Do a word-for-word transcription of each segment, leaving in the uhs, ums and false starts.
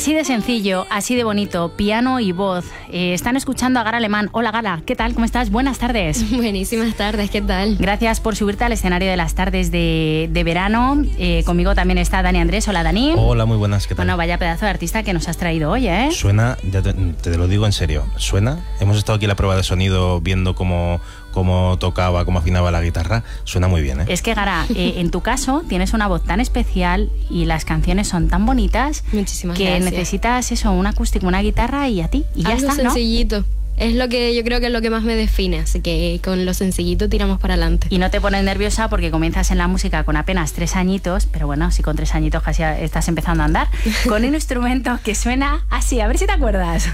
Así de sencillo, así de bonito, piano y voz. Eh, están escuchando a Gara Alemán. Hola Gara, ¿qué tal? ¿Cómo estás? Buenas tardes. Buenísimas tardes, ¿qué tal? Gracias por subirte al escenario de las tardes de, de verano. Eh, conmigo también está Dani Andrés. Hola Dani. Hola, muy buenas, ¿qué tal? Bueno, vaya pedazo de artista que nos has traído hoy, ¿eh? Suena, ya te, te lo digo en serio, suena. Hemos estado aquí en la prueba de sonido viendo cómo... cómo tocaba, cómo afinaba la guitarra, suena muy bien, ¿eh? Es que, Gara, eh, en tu caso tienes una voz tan especial y las canciones son tan bonitas. Muchísimas que gracias. necesitas eso, un acústico, una guitarra y a ti, y ya Algo está, ¿no? sencillito. Es lo que yo creo que es lo que más me define, así que con lo sencillito tiramos para adelante. Y no te pones nerviosa porque comienzas en la música con apenas tres añitos, pero bueno, si con tres añitos casi estás empezando a andar, con un instrumento que suena así, a ver si te acuerdas.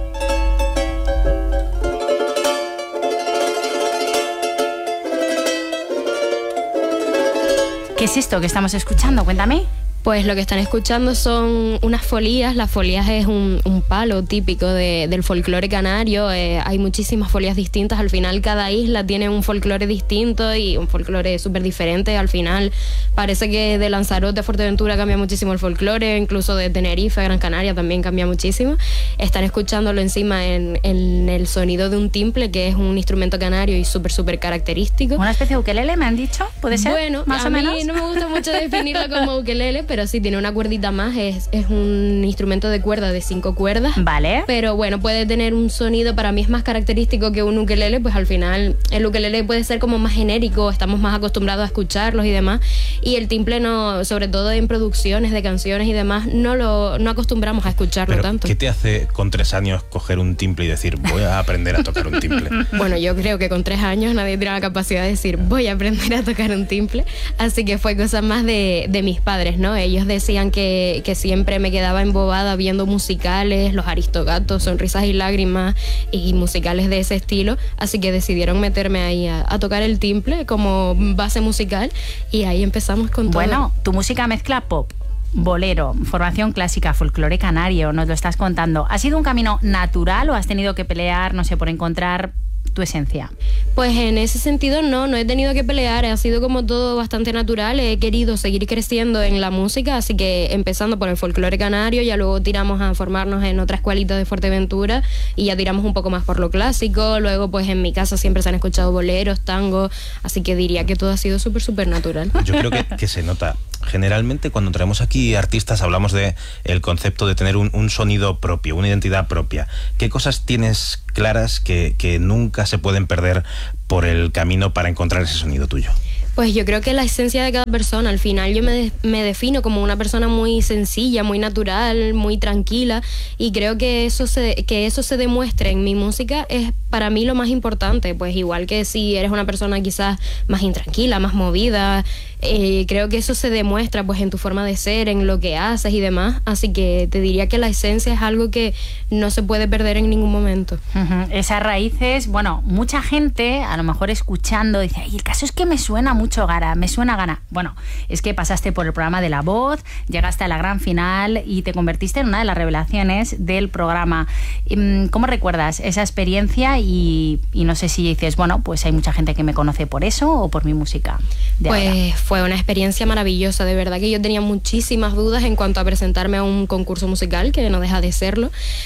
¿Qué es esto que estamos escuchando? Cuéntame. Pues lo que están escuchando son unas folías. Las folías es un, un palo típico de, del folclore canario. Eh, hay muchísimas folías distintas. Al final cada isla tiene un folclore distinto y un folclore súper diferente. Al final parece que de Lanzarote a Fuerteventura cambia muchísimo el folclore, incluso de Tenerife a Gran Canaria también cambia muchísimo. Están escuchándolo encima en, en el sonido de un timple, que es un instrumento canario y súper, súper característico. ¿Una especie de ukelele, me han dicho? ¿Puede ser? Bueno, más a o mí menos. no me gusta mucho definirlo como ukelele, pero sí tiene una cuerdita más. Es, es un instrumento de cuerda de cinco cuerdas. Vale. Pero bueno, puede tener un sonido, para mí es más característico que un ukelele, pues al final el ukelele puede ser como más genérico, estamos más acostumbrados a escucharlos y demás, y el timple no, sobre todo en producciones de canciones y demás, no lo no acostumbramos a escucharlo Pero, tanto. ¿qué te hace con tres años coger un timple y decir, voy a aprender a tocar un timple? Bueno, yo creo que con tres años nadie tiene la capacidad de decir, voy a aprender a tocar un timple, así que fue cosa más de, de mis padres, ¿no? Ellos decían que, que siempre me quedaba embobada viendo musicales, Los Aristogatos, Sonrisas y Lágrimas y musicales de ese estilo, así que decidieron meterme ahí a, a tocar el timple como base musical y ahí empezamos con todo. Bueno, tu música mezcla pop, bolero, formación clásica, folclore canario, nos lo estás contando. ¿Ha sido un camino natural o has tenido que pelear, no sé, por encontrar tu esencia? Pues en ese sentido no, no he tenido que pelear, ha sido como todo bastante natural, he querido seguir creciendo en la música, así que empezando por el folclore canario, ya luego tiramos a formarnos en otra escuelita de Fuerteventura y ya tiramos un poco más por lo clásico, luego pues en mi casa siempre se han escuchado boleros, tangos, así que diría que todo ha sido súper súper natural. Yo creo que, que se nota. Generalmente cuando traemos aquí artistas hablamos de el concepto de tener un, un sonido propio, una identidad propia. ¿Qué cosas tienes claras que, que nunca se pueden perder por el camino para encontrar ese sonido tuyo? Pues yo creo que la esencia de cada persona, al final yo me, de, me defino como una persona muy sencilla, muy natural, muy tranquila, y creo que eso se, que eso se demuestre en mi música es para mí lo más importante, pues igual que si eres una persona quizás más intranquila, más movida, eh, creo que eso se demuestra pues en tu forma de ser, en lo que haces y demás, así que te diría que la esencia es algo que no se puede perder en ningún momento. Uh-huh. Esas raíces, bueno, mucha gente a lo mejor escuchando dice, ay, el caso es que me suena mucho Gara, me suena Gara. Bueno, es que pasaste por el programa de La Voz, llegaste a la gran final y te convertiste en una de las revelaciones del programa. ¿Cómo recuerdas esa experiencia? Y, y no sé si dices, bueno, pues hay mucha gente que me conoce por eso o por mi música de Pues ahora. Fue una experiencia maravillosa, de verdad que yo tenía muchísimas dudas en cuanto a presentarme a un concurso musical, que no deja de serlo,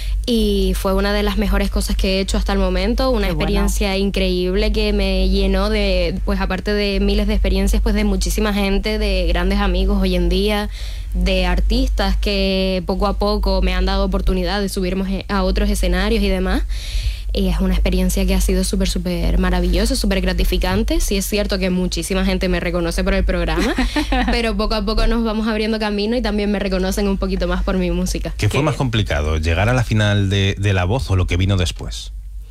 y fue una de las mejores cosas que he hecho hasta el momento, una Qué experiencia bueno. increíble que me llenó de, pues aparte de miles de experiencias, pues de muchísima gente, de grandes amigos hoy en día, de artistas que poco a poco me han dado oportunidad de subirme a otros escenarios y demás. Y es una experiencia que ha sido súper, súper maravillosa, súper gratificante. Sí es cierto que muchísima gente me reconoce por el programa, pero poco a poco nos vamos abriendo camino y también me reconocen un poquito más por mi música. ¿Qué fue más complicado, llegar a la final de, de La Voz o lo que vino después?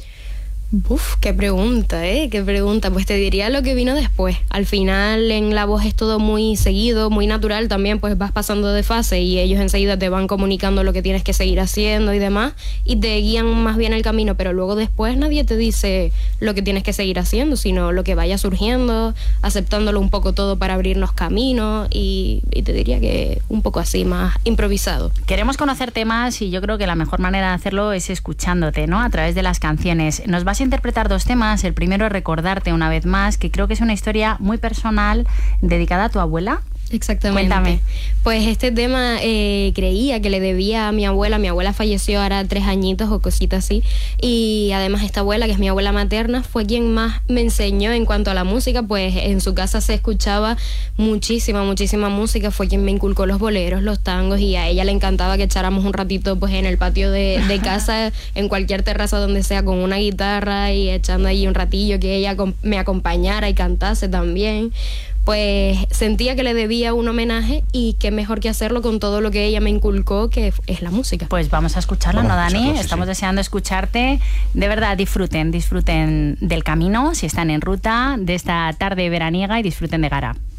Uf, qué pregunta, ¿eh? Qué pregunta. Pues te diría lo que vino después. Al final en La Voz es todo muy seguido, muy natural también, pues vas pasando de fase y ellos enseguida te van comunicando lo que tienes que seguir haciendo y demás y te guían más bien el camino, pero luego después nadie te dice lo que tienes que seguir haciendo, sino lo que vaya surgiendo, aceptándolo un poco todo para abrirnos caminos y, y te diría que un poco así, más improvisado. Queremos conocerte más y yo creo que la mejor manera de hacerlo es escuchándote, ¿no? A través de las canciones. Nos vas a interpretar dos temas. El primero es Recordarte una vez más, que creo que es una historia muy personal dedicada a tu abuela. Exactamente. Cuéntame. Pues este tema eh, creía que le debía a mi abuela. Mi abuela falleció ahora tres añitos o cositas así. Y además esta abuela, que es mi abuela materna, fue quien más me enseñó en cuanto a la música. Pues en su casa se escuchaba muchísima, muchísima música. Fue quien me inculcó los boleros, los tangos, y a ella le encantaba que echáramos un ratito pues en el patio de, de casa, en cualquier terraza donde sea, con una guitarra y echando ahí un ratillo, que ella me acompañara y cantase también. Pues sentía que le debía un homenaje, y qué mejor que hacerlo con todo lo que ella me inculcó, que es la música. Pues vamos a escucharla, Vamos ¿no, a Dani? escucharlo, sí, Estamos sí. deseando escucharte. De verdad, disfruten, disfruten del camino, si están en ruta, de esta tarde veraniega, y disfruten de Gara.